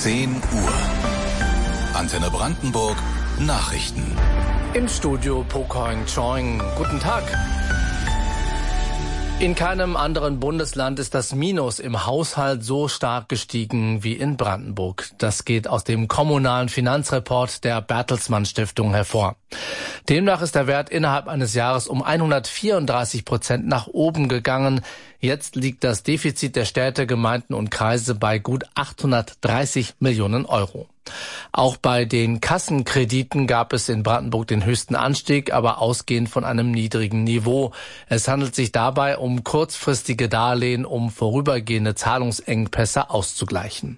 10 Uhr. Antenne Brandenburg Nachrichten. Im Studio Pokoing Choing. Guten Tag. In keinem anderen Bundesland ist das Minus im Haushalt so stark gestiegen wie in Brandenburg. Das geht aus dem kommunalen Finanzreport der Bertelsmann Stiftung hervor. Demnach ist der Wert innerhalb eines Jahres um 134% nach oben gegangen. Jetzt liegt das Defizit der Städte, Gemeinden und Kreise bei gut 830 Millionen Euro. Auch bei den Kassenkrediten gab es in Brandenburg den höchsten Anstieg, aber ausgehend von einem niedrigen Niveau. Es handelt sich dabei um kurzfristige Darlehen, um vorübergehende Zahlungsengpässe auszugleichen.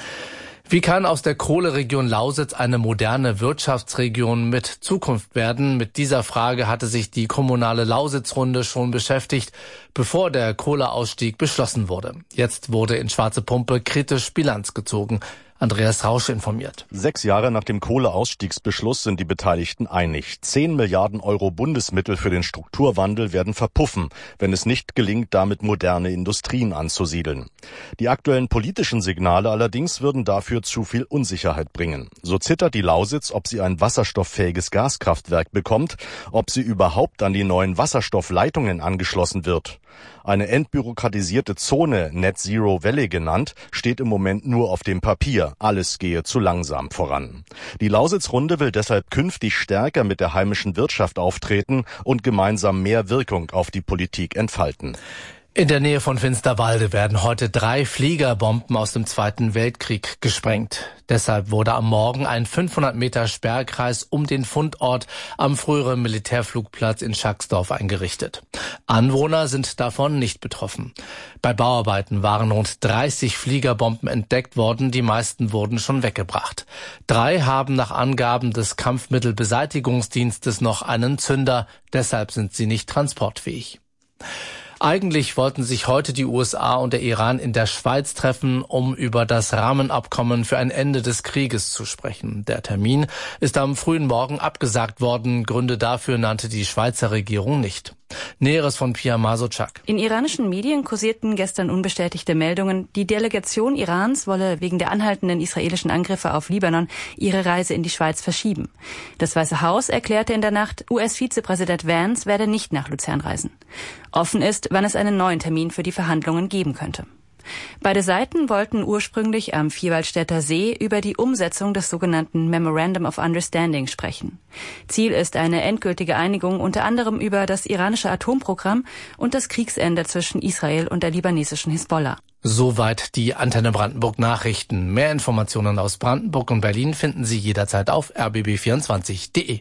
Wie kann aus der Kohleregion Lausitz eine moderne Wirtschaftsregion mit Zukunft werden? Mit dieser Frage hatte sich die kommunale Lausitzrunde schon beschäftigt, bevor der Kohleausstieg beschlossen wurde. Jetzt wurde in Schwarze Pumpe kritisch Bilanz gezogen. Andreas Rausch informiert. 6 Jahre nach dem Kohleausstiegsbeschluss sind die Beteiligten einig. 10 Milliarden Euro Bundesmittel für den Strukturwandel werden verpuffen, wenn es nicht gelingt, damit moderne Industrien anzusiedeln. Die aktuellen politischen Signale allerdings würden dafür zu viel Unsicherheit bringen. So zittert die Lausitz, ob sie ein wasserstofffähiges Gaskraftwerk bekommt, ob sie überhaupt an die neuen Wasserstoffleitungen angeschlossen wird. Eine entbürokratisierte Zone, Net Zero Valley genannt, steht im Moment nur auf dem Papier. Alles gehe zu langsam voran. Die Lausitzrunde will deshalb künftig stärker mit der heimischen Wirtschaft auftreten und gemeinsam mehr Wirkung auf die Politik entfalten. In der Nähe von Finsterwalde werden heute 3 Fliegerbomben aus dem Zweiten Weltkrieg gesprengt. Deshalb wurde am Morgen ein 500 Meter Sperrkreis um den Fundort am früheren Militärflugplatz in Schacksdorf eingerichtet. Anwohner sind davon nicht betroffen. Bei Bauarbeiten waren rund 30 Fliegerbomben entdeckt worden, die meisten wurden schon weggebracht. 3 haben nach Angaben des Kampfmittelbeseitigungsdienstes noch einen Zünder, deshalb sind sie nicht transportfähig. Eigentlich wollten sich heute die USA und der Iran in der Schweiz treffen, um über das Rahmenabkommen für ein Ende des Krieges zu sprechen. Der Termin ist am frühen Morgen abgesagt worden. Gründe dafür nannte die Schweizer Regierung nicht. Näheres von Pia Masocak. In iranischen Medien kursierten gestern unbestätigte Meldungen, die Delegation Irans wolle wegen der anhaltenden israelischen Angriffe auf Libanon ihre Reise in die Schweiz verschieben. Das Weiße Haus erklärte in der Nacht, US-Vizepräsident Vance werde nicht nach Luzern reisen. Offen ist, wann es einen neuen Termin für die Verhandlungen geben könnte. Beide Seiten wollten ursprünglich am Vierwaldstätter See über die Umsetzung des sogenannten Memorandum of Understanding sprechen. Ziel ist eine endgültige Einigung unter anderem über das iranische Atomprogramm und das Kriegsende zwischen Israel und der libanesischen Hisbollah. Soweit die Antenne Brandenburg Nachrichten. Mehr Informationen aus Brandenburg und Berlin finden Sie jederzeit auf rbb24.de.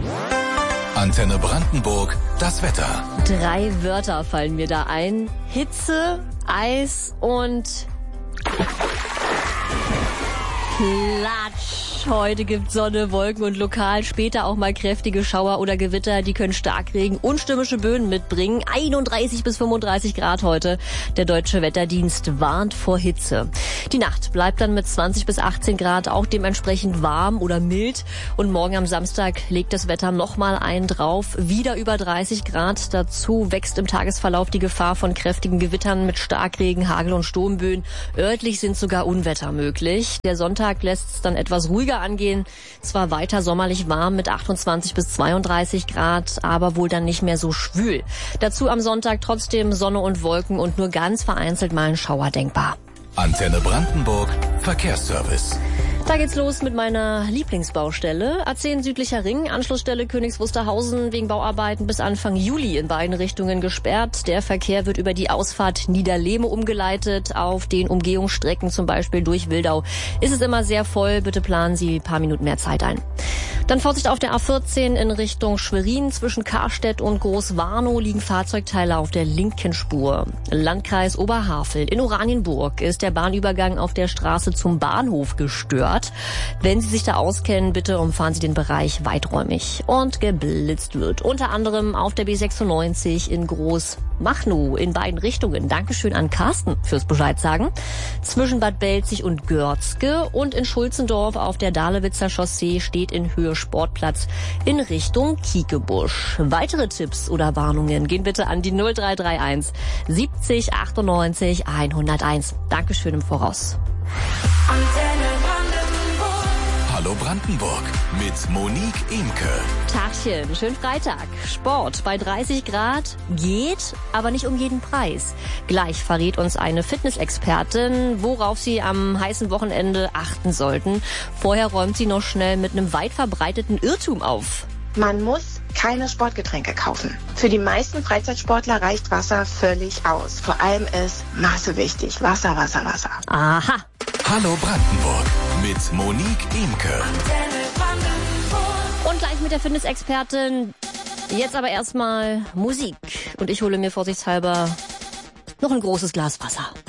Antenne Brandenburg, das Wetter. 3 Wörter fallen mir da ein. Hitze, Eis und Klatsch. Heute gibt Sonne, Wolken und lokal später auch mal kräftige Schauer oder Gewitter. Die können Starkregen und stürmische Böen mitbringen. 31 bis 35 Grad heute. Der Deutsche Wetterdienst warnt vor Hitze. Die Nacht bleibt dann mit 20 bis 18 Grad auch dementsprechend warm oder mild. Und morgen am Samstag legt das Wetter nochmal einen drauf. Wieder über 30 Grad. Dazu wächst im Tagesverlauf die Gefahr von kräftigen Gewittern mit Starkregen, Hagel und Sturmböen. Örtlich sind sogar Unwetter möglich. Der Sonntag lässt es dann etwas ruhiger angehen. Zwar weiter sommerlich warm mit 28 bis 32 Grad, aber wohl dann nicht mehr so schwül. Dazu am Sonntag trotzdem Sonne und Wolken und nur ganz vereinzelt mal ein Schauer denkbar. Antenne Brandenburg Verkehrsservice. Da geht's los mit meiner Lieblingsbaustelle. A10 Südlicher Ring, Anschlussstelle Königs Wusterhausen, wegen Bauarbeiten bis Anfang Juli in beiden Richtungen gesperrt. Der Verkehr wird über die Ausfahrt Niederlehme umgeleitet. Auf den Umgehungsstrecken, zum Beispiel durch Wildau, ist es immer sehr voll. Bitte planen Sie ein paar Minuten mehr Zeit ein. Dann Vorsicht auf der A14 in Richtung Schwerin. Zwischen Karstedt und Großwarnow liegen Fahrzeugteile auf der linken Spur. Landkreis Oberhavel in Oranienburg ist der Bahnübergang auf der Straße zum Bahnhof gestört. Wenn Sie sich da auskennen, bitte umfahren Sie den Bereich weiträumig. Und geblitzt wird unter anderem auf der B96 in Großmachnow in beiden Richtungen. Dankeschön an Carsten fürs Bescheid sagen. Zwischen Bad Belzig und Görzke und in Schulzendorf auf der Dahlewitzer Chaussee steht in Höhe Sportplatz in Richtung Kiekebusch. Weitere Tipps oder Warnungen gehen bitte an die 0331 70 98 101. Dankeschön im Voraus. Antenne Hallo Brandenburg mit Monique Imke. Tagchen, schönen Freitag. Sport bei 30 Grad geht, aber nicht um jeden Preis. Gleich verrät uns eine Fitnessexpertin, worauf Sie am heißen Wochenende achten sollten. Vorher räumt sie noch schnell mit einem weit verbreiteten Irrtum auf. Man muss keine Sportgetränke kaufen. Für die meisten Freizeitsportler reicht Wasser völlig aus. Vor allem ist Maße wichtig. Wasser, Wasser, Wasser. Aha. Hallo Brandenburg mit Monique Imke. Und gleich mit der Fitnessexpertin. Jetzt aber erstmal Musik. Und ich hole mir vorsichtshalber noch ein großes Glas Wasser.